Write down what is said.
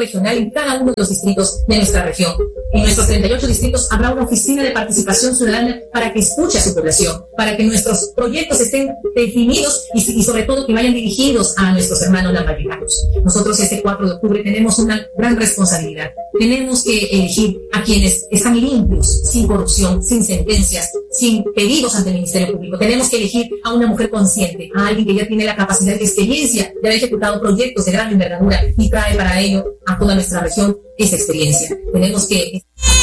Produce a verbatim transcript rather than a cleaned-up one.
regional en cada uno de los distritos de nuestra región. En nuestros treinta y ocho distritos habrá una oficina de participación ciudadana para que escuche a su población, para que nuestros proyectos estén definidos y, y sobre todo que vayan dirigidos a nuestros hermanos lambayecanos. Nosotros este cuatro de octubre tenemos una gran responsabilidad. Tenemos que elegir a quienes están limpios, sin corrupción, sin sentencias, sin pedidos ante el Ministerio Público. Tenemos que elegir a una mujer consciente, a alguien que ya tiene la capacidad y experiencia de haber ejecutado proyectos de gran envergadura y trae para ello a toda nuestra región esa experiencia. Tenemos que